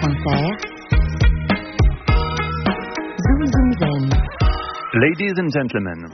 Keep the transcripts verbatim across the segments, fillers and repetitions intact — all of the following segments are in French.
point f r. Zoom Zoom Zen. Ladies and gentlemen,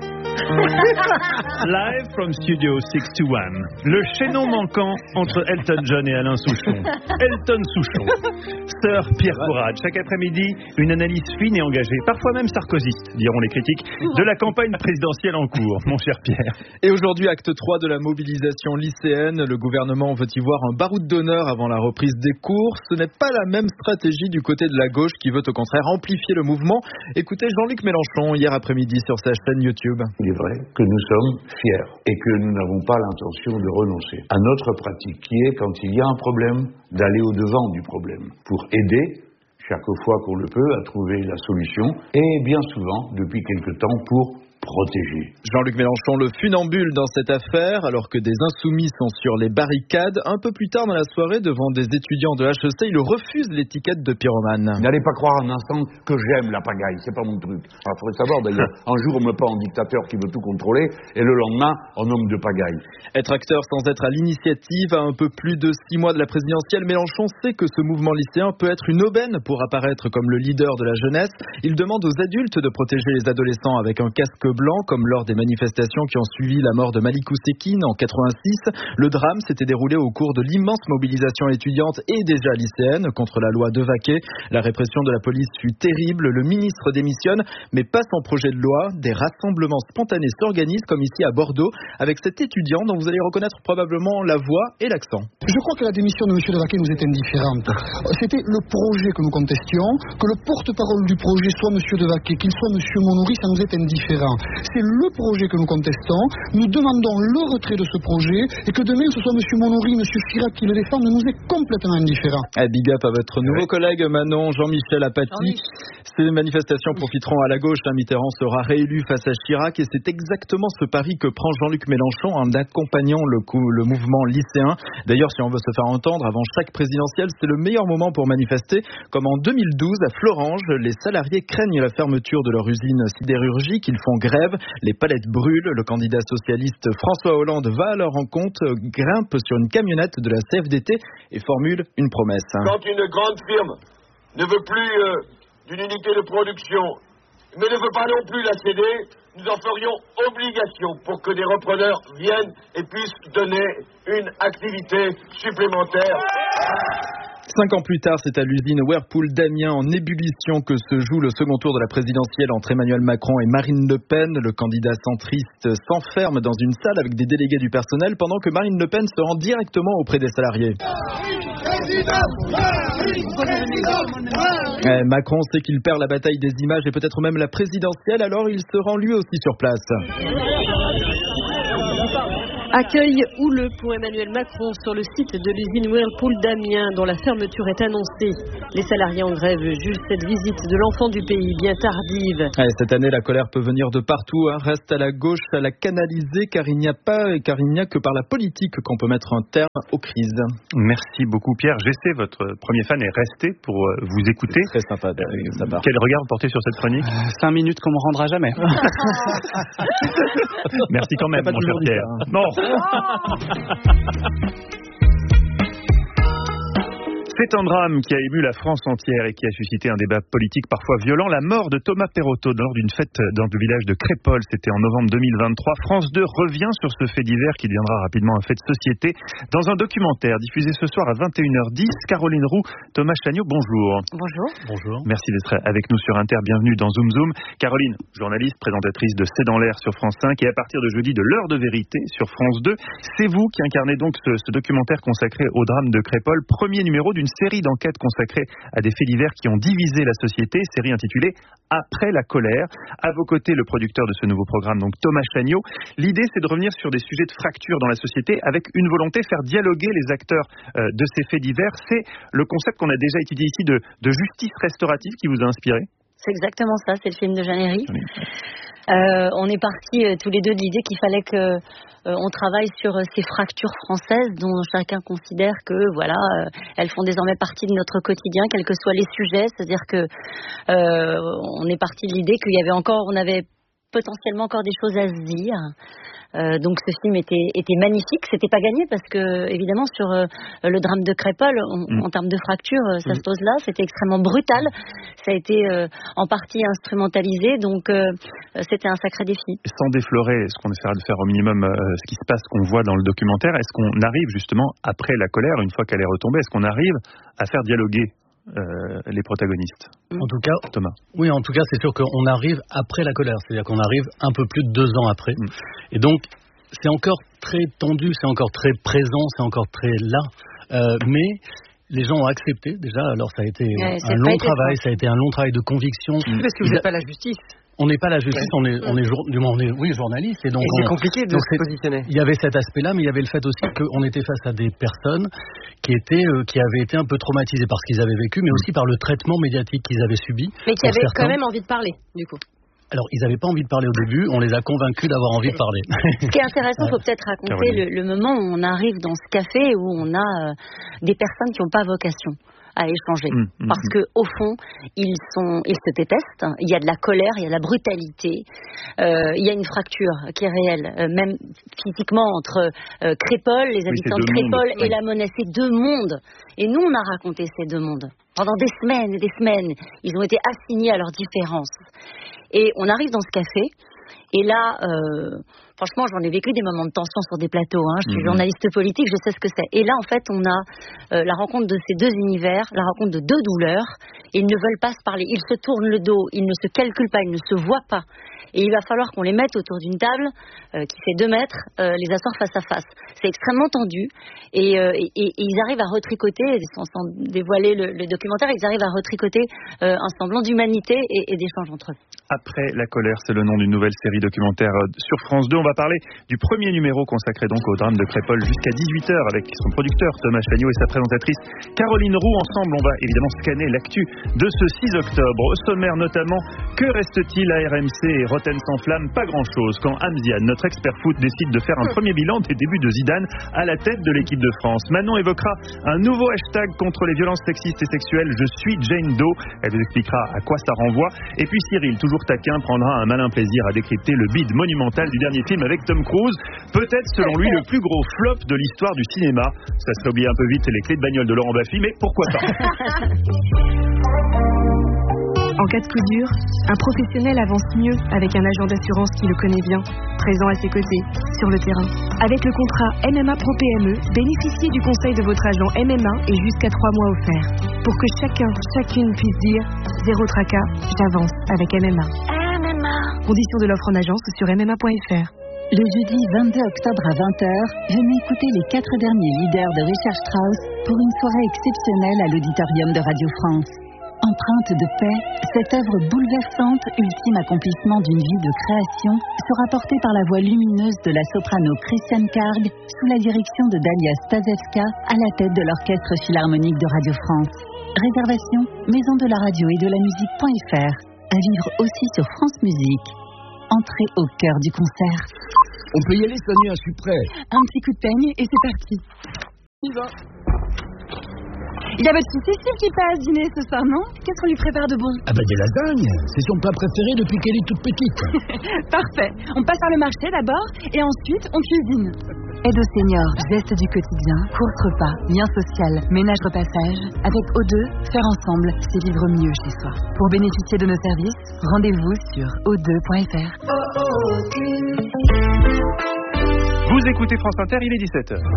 live from Studio six two one, le chaînon manquant entre Elton John et Alain Souchon. Elton Souchon, Sir Pierre Courade. Chaque après-midi, une analyse fine et engagée, parfois même sarkozyste, diront les critiques, de la campagne présidentielle en cours, mon cher Pierre. Et aujourd'hui, acte trois de la mobilisation lycéenne. Le gouvernement veut y voir un baroud d'honneur avant la reprise des cours. Ce n'est pas la même stratégie du côté de la gauche qui veut au contraire amplifier le mouvement. Écoutez Jean-Luc Mélenchon hier après-midi sur sa chaîne YouTube. Il est vrai que nous sommes fiers et que nous n'avons pas l'intention de renoncer à notre pratique qui est, quand il y a un problème, d'aller au-devant du problème pour aider, chaque fois qu'on le peut, à trouver la solution et bien souvent, depuis quelque temps, pour protéger. Jean-Luc Mélenchon, le funambule dans cette affaire, alors que des insoumis sont sur les barricades. Un peu plus tard dans la soirée, devant des étudiants de H E C, il refuse l'étiquette de pyromane. N'allez pas croire un instant que j'aime la pagaille, c'est pas mon truc. Il faudrait savoir d'ailleurs, un jour on me prend en dictateur qui veut tout contrôler, et le lendemain en homme de pagaille. Être acteur sans être à l'initiative, à un peu plus de six mois de la présidentielle, Mélenchon sait que ce mouvement lycéen peut être une aubaine pour apparaître comme le leader de la jeunesse. Il demande aux adultes de protéger les adolescents avec un casque blanc, comme lors des manifestations qui ont suivi la mort de Malik Oussekine en quatre-vingt-six. Le drame s'était déroulé au cours de l'immense mobilisation étudiante et déjà lycéenne contre la loi Devaquet. La répression de la police fut terrible, le ministre démissionne, mais pas sans projet de loi. Des rassemblements spontanés s'organisent, comme ici à Bordeaux, avec cet étudiant dont vous allez reconnaître probablement la voix et l'accent. Je crois que la démission de M. Devaquet nous est indifférente. C'était le projet que nous contestions, que le porte-parole du projet soit M. Devaquet, qu'il soit M. Monoury, ça nous est indifférent. C'est le projet que nous contestons. Nous demandons le retrait de ce projet et que demain ce soit M. Monoury, M. Chirac qui le défendent, nous est complètement indifférent. Eh, big up à votre nouveau collègue Manon, Jean-Michel Apathy. Ces manifestations profiteront à la gauche. Mitterrand sera réélu face à Chirac et c'est exactement ce pari que prend Jean-Luc Mélenchon en accompagnant le, coup, le mouvement lycéen. D'ailleurs, si on veut se faire entendre avant chaque présidentielle, c'est le meilleur moment pour manifester. Comme en deux mille douze à Florange, les salariés craignent la fermeture de leur usine sidérurgique. Ils font grève. Les palettes brûlent. Le candidat socialiste François Hollande va à leur rencontre, grimpe sur une camionnette de la C F D T et formule une promesse. Quand une grande firme ne veut plus euh, d'une unité de production, mais ne veut pas non plus la céder, nous en ferions obligation pour que des repreneurs viennent et puissent donner une activité supplémentaire. Cinq ans plus tard, c'est à l'usine Whirlpool d'Amiens en ébullition que se joue le second tour de la présidentielle entre Emmanuel Macron et Marine Le Pen. Le candidat centriste s'enferme dans une salle avec des délégués du personnel pendant que Marine Le Pen se rend directement auprès des salariés. Eh, Macron sait qu'il perd la bataille des images et peut-être même la présidentielle, alors il se rend lui aussi sur place. Accueil houleux pour Emmanuel Macron sur le site de l'usine Whirlpool d'Amiens dont la fermeture est annoncée. Les salariés en grève jugent cette visite de l'enfant du pays bien tardive. Ouais, cette année, la colère peut venir de partout. Hein. Reste à la gauche à la canaliser car il n'y a pas, car il n'y a que par la politique qu'on peut mettre un terme aux crises. Merci beaucoup Pierre. J'essaie, votre premier fan est resté pour vous écouter. C'est très sympa de sa part. Quel regard vous portez sur cette chronique? euh, Cinq minutes qu'on me rendra jamais. Merci quand même, mon cher Pierre. Ça, hein. Non. C'est un drame qui a ému la France entière et qui a suscité un débat politique parfois violent. La mort de Thomas Perrotto lors d'une fête dans le village de Crépol, c'était en novembre deux mille vingt-trois. France deux revient sur ce fait divers qui deviendra rapidement un fait de société dans un documentaire diffusé ce soir à vingt et une heures dix. Caroline Roux, Thomas Chagnaud, bonjour. Bonjour. Bonjour. Merci d'être avec nous sur Inter. Bienvenue dans Zoom Zoom. Caroline, journaliste, présentatrice de C'est dans l'air sur France cinq et à partir de jeudi de l'heure de vérité sur France deux. C'est vous qui incarnez donc ce, ce documentaire consacré au drame de Crépol, premier numéro d'une série d'enquêtes consacrées à des faits divers qui ont divisé la société, série intitulée Après la colère. À vos côtés, le producteur de ce nouveau programme, donc Thomas Chagnaud. L'idée, c'est de revenir sur des sujets de fracture dans la société avec une volonté, faire dialoguer les acteurs euh, de ces faits divers. C'est le concept qu'on a déjà étudié ici de, de justice restaurative qui vous a inspiré? C'est exactement ça, c'est le film de Jeanne Herry. Euh, on est partis euh, tous les deux de l'idée qu'il fallait que euh, on travaille sur euh, ces fractures françaises dont chacun considère que voilà, euh, elles font désormais partie de notre quotidien, quels que soient les sujets. C'est-à-dire que euh, on est parti de l'idée qu'il y avait encore, on avait potentiellement encore des choses à se dire. Euh, donc ce film était, était magnifique. C'était pas gagné parce que évidemment sur euh, le drame de Crépol, on, mmh. en termes de fracture, ça mmh. se pose là. C'était extrêmement brutal. Ça a été euh, en partie instrumentalisé. Donc euh, c'était un sacré défi. Sans déflorer ce qu'on essaiera de faire au minimum, euh, ce qui se passe, qu'on voit dans le documentaire, est-ce qu'on arrive justement après la colère, une fois qu'elle est retombée, est-ce qu'on arrive à faire dialoguer Euh, les protagonistes? En tout cas, Thomas. Oui, en tout cas, c'est sûr qu'on arrive après la colère, c'est-à-dire qu'on arrive un peu plus de deux ans après. Mm. Et donc, c'est encore très tendu, c'est encore très présent, c'est encore très là. Euh, mais les gens ont accepté déjà. Alors, ça a été ouais, un long travail, ça a été un long travail de conviction. Mm. Parce que vous n'êtes pas la justice. On n'est pas la justice, on est, on est, jour, du moins, on est, oui, journaliste. Et donc, et c'est on, compliqué de donc se positionner. Il y avait cet aspect-là, mais il y avait le fait aussi qu'on était face à des personnes qui étaient, euh, qui avaient été un peu traumatisées par ce qu'ils avaient vécu, mais aussi par le traitement médiatique qu'ils avaient subi. Mais qui avaient certains. Quand même envie de parler, du coup. Alors, ils n'avaient pas envie de parler au début, on les a convaincus d'avoir envie de parler. Ce qui est intéressant, il faut peut-être raconter le, le moment où on arrive dans ce café, où on a euh, des personnes qui n'ont pas vocation à échanger, mmh, parce mmh. que au fond ils sont, ils se détestent. Il y a de la colère, il y a de la brutalité, euh, il y a une fracture qui est réelle, euh, même physiquement entre euh, Crépol, les habitants oui, de Crépol et oui. la Monnaie, c'est deux mondes. Et nous on a raconté ces deux mondes pendant des semaines et des semaines. Ils ont été assignés à leurs différences. Et on arrive dans ce café. Et là, euh, franchement, j'en ai vécu des moments de tension sur des plateaux. Hein. Je suis mmh. journaliste politique, je sais ce que c'est. Et là, en fait, on a euh, la rencontre de ces deux univers, la rencontre de deux douleurs. Et ils ne veulent pas se parler. Ils se tournent le dos, ils ne se calculent pas, ils ne se voient pas. Et il va falloir qu'on les mette autour d'une table euh, qui fait deux mètres, euh, les asseoir face à face. C'est extrêmement tendu. Et, euh, et, et ils arrivent à retricoter, sans, sans dévoiler le, le documentaire, ils arrivent à retricoter euh, un semblant d'humanité et, et d'échange entre eux. Après la colère, c'est le nom d'une nouvelle série documentaire sur France deux. On va parler du premier numéro consacré donc au drame de Crépol jusqu'à dix-huit heures avec son producteur Thomas Chagnot et sa présentatrice Caroline Roux. Ensemble, on va évidemment scanner l'actu de ce six octobre. Au sommaire notamment, que reste-t-il à R M C et Rotten sans flamme? Pas grand-chose. Quand Hamzian, notre expert foot, décide de faire un premier bilan des débuts de Zidane à la tête de l'équipe de France. Manon évoquera un nouveau hashtag contre les violences sexistes et sexuelles. Je suis Jane Doe. Elle vous expliquera à quoi ça renvoie. Et puis Cyril, toujours taquin, prendra un malin plaisir à décrypter le bide monumental du dernier film avec Tom Cruise. Peut-être, selon lui, le plus gros flop de l'histoire du cinéma. Ça serait oublié un peu vite les clés de bagnole de Laurent Baffy, mais pourquoi pas? En cas de coup dur, un professionnel avance mieux avec un agent d'assurance qui le connaît bien, présent à ses côtés, sur le terrain. Avec le contrat M M A Pro P M E, bénéficiez du conseil de votre agent M M A et jusqu'à trois mois offerts. Pour que chacun, chacune puisse dire « Zéro tracas, j'avance avec M M A ». M M A. Conditions de l'offre en agence sur m m a point f r. Le jeudi vingt-deux octobre à vingt heures, venez écouter les quatre derniers leaders de Richard Strauss pour une soirée exceptionnelle à l'auditorium de Radio France. Empreinte de paix, cette œuvre bouleversante, ultime accomplissement d'une vie de création, sera portée par la voix lumineuse de la soprano Christiane Karg sous la direction de Dalia Stasevska à la tête de l'Orchestre Philharmonique de Radio France. Réservation maison de la radio et de la musique.fr. À vivre aussi sur France Musique. Entrez au cœur du concert. On peut y aller, Sonia, je suis prêt. Un petit coup de peigne et c'est parti. On y va. Il y a votre fille Cécile qui passe dîner ce soir, non? Qu'est-ce qu'on lui prépare de bon? Ah bah des lasagnes. C'est son plat préféré depuis qu'elle est toute petite. Parfait. On passe par le marché d'abord et ensuite on cuisine. Aide aux seniors, gestes du quotidien, course repas, lien social, ménage repassage. Avec O deux, faire ensemble, c'est vivre mieux chez soi. Pour bénéficier de nos services, rendez-vous sur o deux point f r. Vous écoutez France Inter, il est dix-sept heures.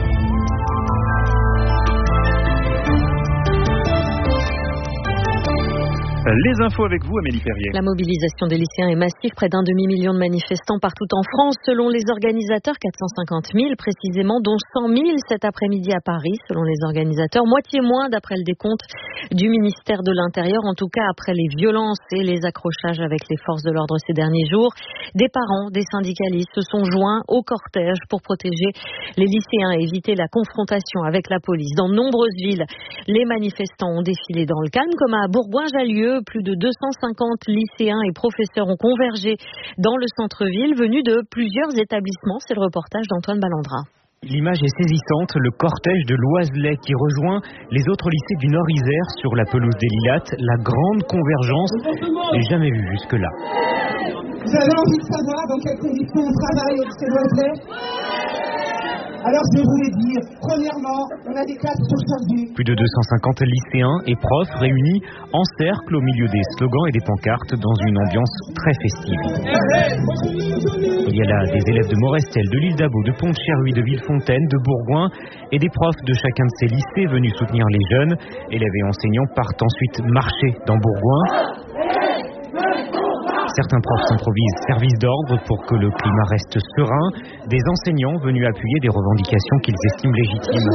Les infos avec vous, Amélie Perrier. La mobilisation des lycéens est massive. Près d'un demi-million de manifestants partout en France. Selon les organisateurs, quatre cent cinquante mille précisément, dont cent mille cet après-midi à Paris, selon les organisateurs. Moitié moins d'après le décompte du ministère de l'Intérieur. En tout cas, après les violences et les accrochages avec les forces de l'ordre ces derniers jours. Des parents, des syndicalistes se sont joints au cortège pour protéger les lycéens et éviter la confrontation avec la police. Dans de nombreuses villes, les manifestants ont défilé dans le calme, comme à Bourgoin-Jallieu. Plus de deux cent cinquante lycéens et professeurs ont convergé dans le centre-ville, venus de plusieurs établissements. C'est le reportage d'Antoine Ballandra. L'image est saisissante, le cortège de l'Oiselay qui rejoint les autres lycées du Nord-Isère sur la pelouse des Lilates. La grande convergence n'est jamais vue jusque-là. Vous avez envie de savoir dans quelles conditions on travaille au lycée Loiselet ? Alors je vais vous les dire. Premièrement, on a des classes sur chaque vue. Plus de deux cent cinquante lycéens et profs réunis en cercle au milieu des slogans et des pancartes dans une ambiance très festive. Il y a là des élèves de Morestel, de l'île d'Abo, de Pont-de-Cherruy, de Villefontaine, de Bourgoin et des profs de chacun de ces lycées venus soutenir les jeunes. Élèves et enseignants partent ensuite marcher dans Bourgoin. Certains profs s'improvisent service d'ordre pour que le climat reste serein. Des enseignants venus appuyer des revendications qu'ils estiment légitimes.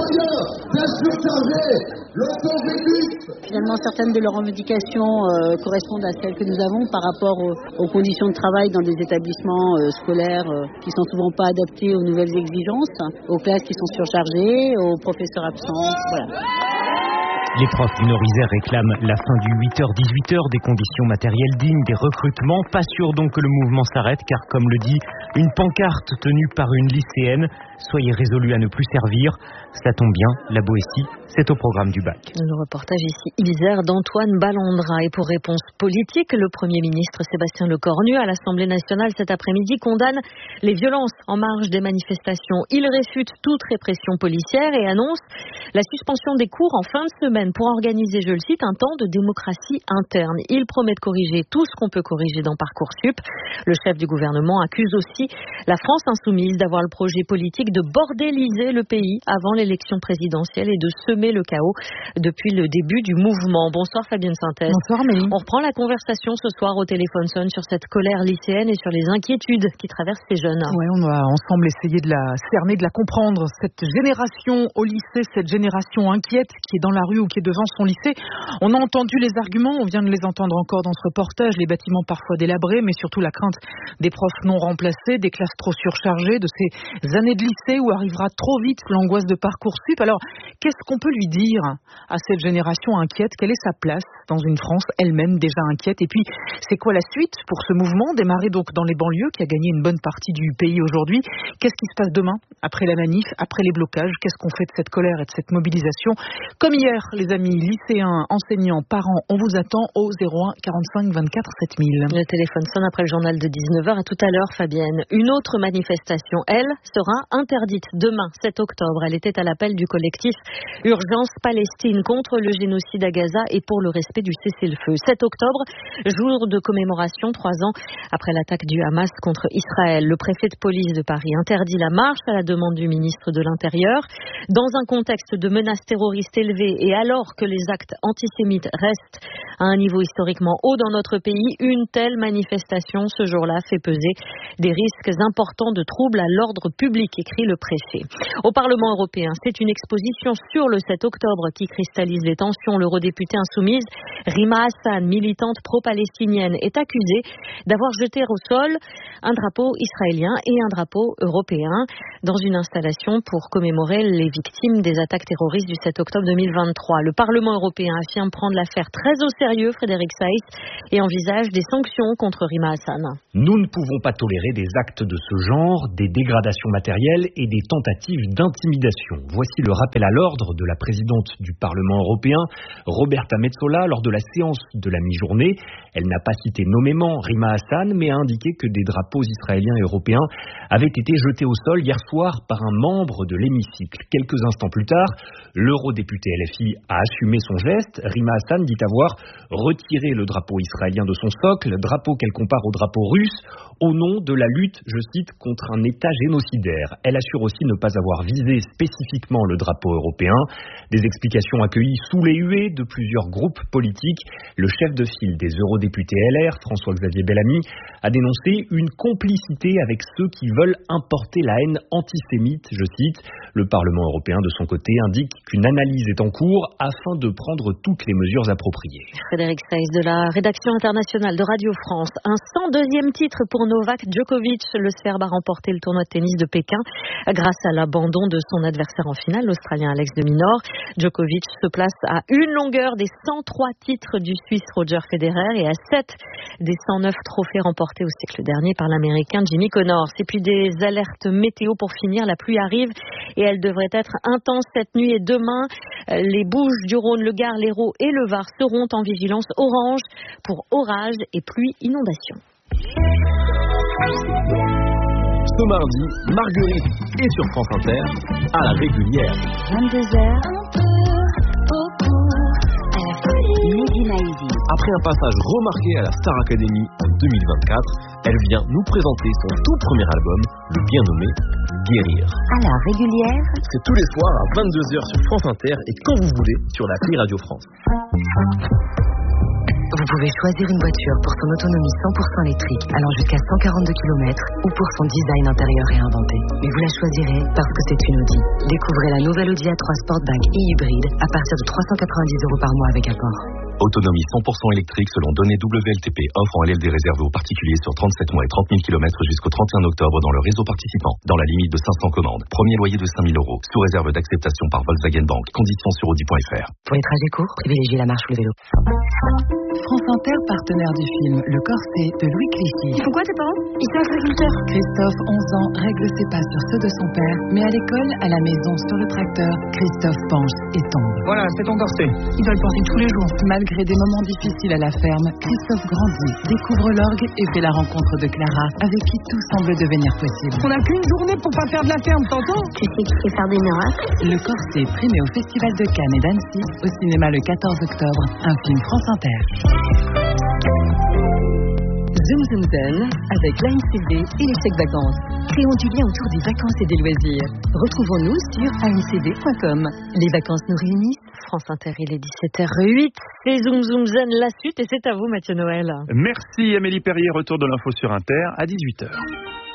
Finalement, certaines de leurs revendications euh, correspondent à celles que nous avons par rapport aux, aux conditions de travail dans des établissements euh, scolaires euh, qui sont souvent pas adaptés aux nouvelles exigences, aux classes qui sont surchargées, aux professeurs absents. Voilà. Les profs du Nord-Isère réclament la fin du huit heures dix-huit heures, des conditions matérielles dignes, des recrutements. Pas sûr donc que le mouvement s'arrête, car comme le dit une pancarte tenue par une lycéenne, soyez résolus à ne plus servir. Ça tombe bien, la Boétie, c'est au programme du bac. Le reportage ici, Isère, d'Antoine Ballandra. Et pour réponse politique, le Premier ministre Sébastien Lecornu à l'Assemblée nationale cet après-midi condamne les violences en marge des manifestations. Il réfute toute répression policière et annonce la suspension des cours en fin de semaine pour organiser, je le cite, un temps de démocratie interne. Il promet de corriger tout ce qu'on peut corriger dans Parcoursup. Le chef du gouvernement accuse aussi la France insoumise d'avoir le projet politique de bordéliser le pays avant l'élection présidentielle et de semer le chaos depuis le début du mouvement. Bonsoir Fabienne Synthèse. Bonsoir Mélie. On reprend la conversation ce soir au téléphone sonne sur cette colère lycéenne et sur les inquiétudes qui traversent ces jeunes. Ouais, on va ensemble essayer de la cerner, de la comprendre. Cette génération au lycée, cette génération inquiète qui est dans la rue ou qui est devant son lycée. On a entendu les arguments, on vient de les entendre encore dans ce reportage, les bâtiments parfois délabrés, mais surtout la crainte des profs non remplacés, des classes trop surchargées, de ces années de lycée où arrivera trop vite l'angoisse de Parcoursup. Alors, qu'est-ce qu'on peut lui dire à cette génération inquiète? Quelle est sa place dans une France elle-même déjà inquiète? Et puis, c'est quoi la suite pour ce mouvement démarré donc dans les banlieues qui a gagné une bonne partie du pays aujourd'hui? Qu'est-ce qui se passe demain, après la manif, après les blocages? Qu'est-ce qu'on fait de cette colère et de cette mobilisation? Comme hier, les amis, lycéens, enseignants, parents, on vous attend au zéro un quarante-cinq vingt-quatre sept mille. Le téléphone sonne après le journal de dix-neuf heures. À tout à l'heure, Fabienne. Une autre manifestation, elle, sera interdite demain, sept octobre. Elle était à l'appel du collectif Urgence Palestine contre le génocide à Gaza et pour le respect du cessez-le-feu. sept octobre, jour de commémoration, trois ans après l'attaque du Hamas contre Israël. Le préfet de police de Paris interdit la marche à la demande du ministre de l'Intérieur. Dans un contexte de menaces terroristes élevées et alors que les actes antisémites restent à un niveau historiquement haut dans notre pays, une telle manifestation ce jour-là fait peser des risques importants de troubles à l'ordre public, écrit le préfet. Au Parlement européen, c'est une exposition sur le sept octobre qui cristallise les tensions. L'eurodéputée insoumise Rima Hassan, militante pro-palestinienne, est accusée d'avoir jeté au sol un drapeau israélien et un drapeau européen dans une installation pour commémorer les victimes des attaques terroristes du sept octobre deux mille vingt-trois. Le Parlement européen affirme prendre l'affaire très au sérieux, Frédéric Saïs, et envisage des sanctions contre Rima Hassan. Nous ne pouvons pas tolérer des actes de ce genre, des dégradations matérielles et des tentatives d'intimidation. Voici le rappel à l'ordre de la présidente du Parlement européen, Roberta Metsola, lors de la séance de la mi-journée. Elle n'a pas cité nommément Rima Hassan, mais a indiqué que des drapeaux israéliens et européens avaient été jetés au sol hier soir par un membre de l'hémicycle. Quelques instants plus tard, l'eurodéputé L F I a assumé son geste. Rima Hassan dit avoir retiré le drapeau israélien de son socle, drapeau qu'elle compare au drapeau russe, au nom de la lutte, je cite, contre un État génocidaire. Elle assure aussi ne pas avoir visé spécifiquement le drapeau européen. Des explications accueillies sous les huées de plusieurs groupes politiques. Le chef de file des eurodéputés L R, François-Xavier Bellamy, a dénoncé une complicité avec ceux qui veulent importer la haine antisémite, je cite. Le Parlement européen, de son côté, indique qu'une analyse est en cours afin de prendre toutes les mesures appropriées. Frédéric Saïs de la rédaction internationale de Radio France. Un cent deuxième titre pour Novak Djokovic. Le Serbe a remporté le tournoi de tennis de Pékin grâce à l'abandon de son adversaire en finale, l'Australien Alex de Minaur. Djokovic se place à une longueur des cent trois titres du Suisse Roger Federer et à sept des cent neuf trophées remportés au siècle dernier par l'Américain Jimmy Connors. Et puis des alertes météo pour finir. La pluie arrive et elle devrait être intense cette nuit et demain. Les Bouches-du-Rhône, le Gard, l'Hérault et le Var seront en vigilance orange pour orage et pluie inondation. Ce mardi, Marguerite est sur France Inter à la régulière. vingt-deux heures. Après un passage remarqué à la Star Academy en deux mille vingt-quatre, elle vient nous présenter son tout premier album, le bien nommé Guérir. À la régulière. C'est tous les soirs à vingt-deux heures sur France Inter et quand vous voulez sur l'appli Radio France. Vous pouvez choisir une voiture pour son autonomie cent pour cent électrique allant jusqu'à cent quarante-deux kilomètres ou pour son design intérieur réinventé. Mais vous la choisirez parce que c'est une Audi. Découvrez la nouvelle Audi A trois Sportback et hybride à partir de trois cent quatre-vingt-dix euros par mois avec apport. Autonomie cent pour cent électrique selon données W L T P. Offre en L L D réservée aux particuliers sur trente-sept mois et trente mille kilomètres jusqu'au trente et un octobre dans le réseau participant, dans la limite de cinq cents commandes. Premier loyer de cinq mille euros, sous réserve d'acceptation par Volkswagen Bank. Conditions sur audi point f r. Pour les trajets courts, privilégiez la marche ou le vélo. France Inter, partenaire du film Le Corset de Louis Clichy. Ils font quoi tes parents? Ils sont agriculteurs. Christophe, onze ans, règle ses pas sur ceux de son père, mais à l'école, à la maison, sur le tracteur, Christophe penche et tombe. Voilà, c'est ton corset. Il doit le penser tous les jours. Malgré des moments difficiles à la ferme, Christophe grandit, découvre l'orgue et fait la rencontre de Clara, avec qui tout semble devenir possible. On n'a qu'une journée pour pas faire de la ferme, t'entends? Tu sais qui sait faire des miracles? Le Corset, primé au Festival de Cannes et d'Annecy, au cinéma le quatorze octobre, un film France Inter. Zoom Zoom Zone avec l'A N C D et les chèques vacances. Créons du lien autour des vacances et des loisirs. Retrouvons-nous sur a n c d point com. Les vacances nous réunissent. France Inter, il est dix-sept heures huit. C'est Zoom Zoom Zone, la suite, et c'est à vous, Mathieu Noël. Merci Amélie Perrier, retour de l'info sur Inter à dix-huit heures.